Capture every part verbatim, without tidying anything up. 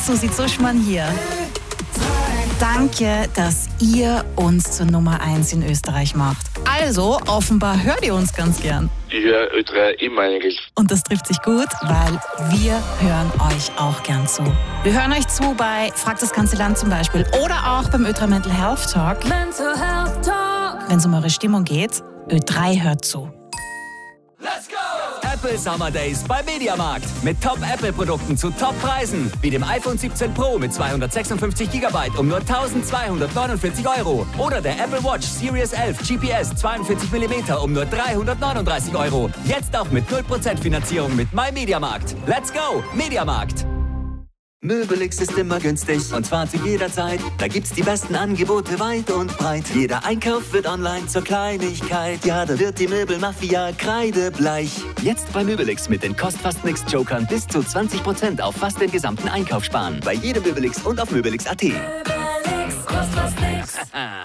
Susi Zuschmann hier. Danke, dass ihr uns zur Nummer eins in Österreich macht. Also, offenbar hört ihr uns ganz gern. Ich höre Ö drei immer eigentlich. Und das trifft sich gut, weil wir hören euch auch gern zu. Wir hören euch zu bei Frag das ganze Land zum Beispiel oder auch beim Ö drei Mental Health Talk. Mental Health Talk. Wenn es um eure Stimmung geht, Ö drei hört zu. Let's go! Apple Summer Days bei Mediamarkt. Mit Top-Apple-Produkten zu Top-Preisen. Wie dem iPhone siebzehn Pro mit zweihundertsechsundfünfzig Gigabyte um nur eintausendzweihundertneunundvierzig Euro. Oder der Apple Watch Series elf G P S zweiundvierzig Millimeter um nur dreihundertneununddreißig Euro. Jetzt auch mit null Prozent Finanzierung mit MyMediamarkt. Let's go! Mediamarkt. Möbelix ist immer günstig und zwar zu jeder Zeit. Da gibt's die besten Angebote weit und breit. Jeder Einkauf wird online zur Kleinigkeit. Ja, da wird die Möbelmafia kreidebleich. Jetzt bei Möbelix mit den Kost-Fast-Nix-Jokern bis zu zwanzig Prozent auf fast den gesamten Einkauf sparen. Bei jedem Möbelix und auf möbelix punkt at. Möbelix, kost fast nix.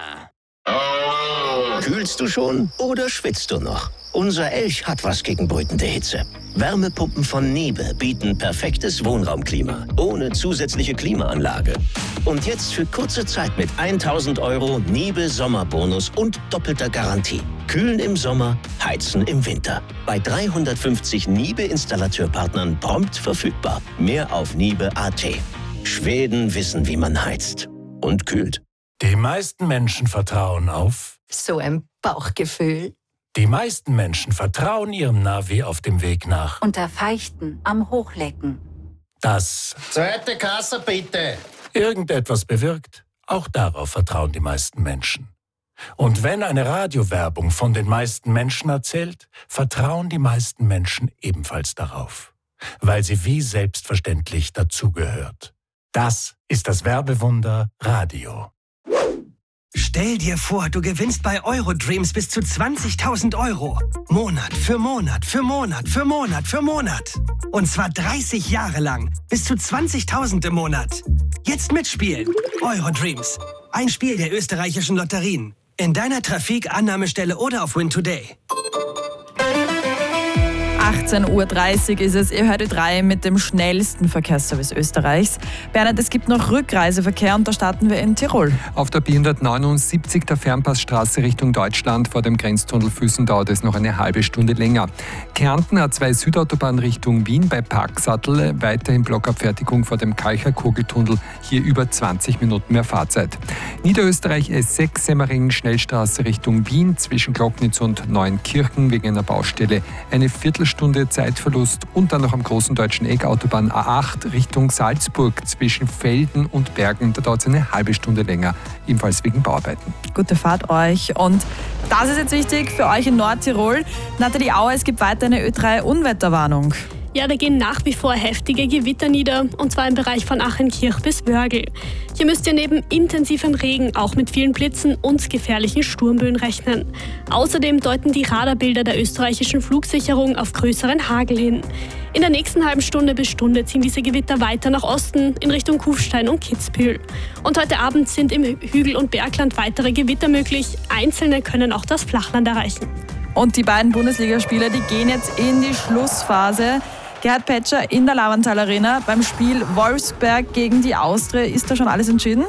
Kühlst du schon oder schwitzt du noch? Unser Elch hat was gegen brütende Hitze. Wärmepumpen von Niebe bieten perfektes Wohnraumklima, ohne zusätzliche Klimaanlage. Und jetzt für kurze Zeit mit tausend Euro Niebe Sommerbonus und doppelter Garantie. Kühlen im Sommer, heizen im Winter. Bei dreihundertfünfzig Niebe-Installateurpartnern prompt verfügbar. Mehr auf niebe punkt at. Schweden wissen, wie man heizt und kühlt. Die meisten Menschen vertrauen auf... So ein Bauchgefühl. Die meisten Menschen vertrauen ihrem Navi auf dem Weg nach. Unter Feichten am Hochlecken. Das Zweite Kasse bitte. irgendetwas bewirkt, auch darauf vertrauen die meisten Menschen. Und wenn eine Radiowerbung von den meisten Menschen erzählt, vertrauen die meisten Menschen ebenfalls darauf, weil sie wie selbstverständlich dazugehört. Das ist das Werbewunder Radio. Stell dir vor, du gewinnst bei Eurodreams bis zu zwanzigtausend Euro. Monat für Monat für Monat für Monat für Monat. Und zwar dreißig Jahre lang. Bis zu zwanzigtausend im Monat. Jetzt mitspielen. Eurodreams. Ein Spiel der österreichischen Lotterien. In deiner Trafik, Annahmestelle oder auf Win Today. achtzehn Uhr dreißig ist es. Ihr hört Ö drei mit dem schnellsten Verkehrsservice Österreichs. Bernhard, es gibt noch Rückreiseverkehr und da starten wir in Tirol. Auf der B hundertneunundsiebzig der Fernpassstraße Richtung Deutschland vor dem Grenztunnel Füssen dauert es noch eine halbe Stunde länger. Kärnten A zwei Südautobahn Richtung Wien bei Parksattel, weiterhin Blockabfertigung vor dem Kalcher-Kogeltunnel, hier über zwanzig Minuten mehr Fahrzeit. Niederösterreich S sechs Semmering Schnellstraße Richtung Wien zwischen Glocknitz und Neuenkirchen wegen einer Baustelle eine Viertelstunde Zeitverlust und dann noch am großen deutschen Eck Autobahn A acht Richtung Salzburg zwischen Felden und Bergen. Da dauert es eine halbe Stunde länger, ebenfalls wegen Bauarbeiten. Gute Fahrt euch. Und das ist jetzt wichtig für euch in Nordtirol. Nathalie Auer, es gibt weiter eine Ö drei Unwetterwarnung. Ja, da gehen nach wie vor heftige Gewitter nieder, und zwar im Bereich von Achenkirch bis Wörgl. Hier müsst ihr neben intensivem Regen auch mit vielen Blitzen und gefährlichen Sturmböen rechnen. Außerdem deuten die Radarbilder der österreichischen Flugsicherung auf größeren Hagel hin. In der nächsten halben Stunde bis Stunde ziehen diese Gewitter weiter nach Osten in Richtung Kufstein und Kitzbühel. Und heute Abend sind im Hügel- und Bergland weitere Gewitter möglich. Einzelne können auch das Flachland erreichen. Und die beiden Bundesligaspiele, die gehen jetzt in die Schlussphase. Gerhard Petscher in der Lavantal Arena beim Spiel Wolfsberg gegen die Austria. Ist da schon alles entschieden?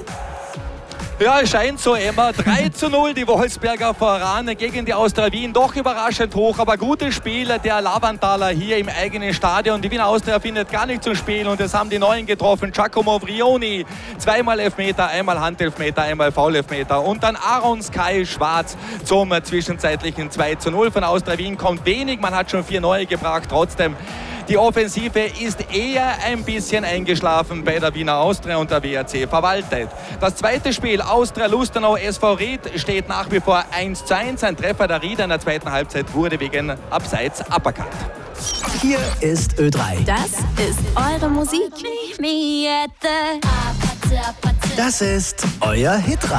Ja, es scheint so, Emma. drei zu null, die Wolfsberger voran gegen die Austria Wien. Doch überraschend hoch, aber gutes Spiel der Lavantaler hier im eigenen Stadion. Die Wiener Austria findet gar nicht zum Spiel und es haben die Neuen getroffen. Giacomo Vrioni, zweimal Elfmeter, einmal Handelfmeter, einmal Foulelfmeter. Und dann Aaron Sky Schwarz zum zwischenzeitlichen zwei zu null. Von Austria Wien kommt wenig, man hat schon vier Neue gebracht. Trotzdem, die Offensive ist eher ein bisschen eingeschlafen bei der Wiener Austria und der W R C verwaltet. Das zweite Spiel, Austria Lustenau S V Ried, steht nach wie vor eins zu eins. Ein Treffer der Rieder in der zweiten Halbzeit wurde wegen Abseits aberkannt. Hier ist Ö drei. Das ist eure Musik. Das ist euer Hitradio.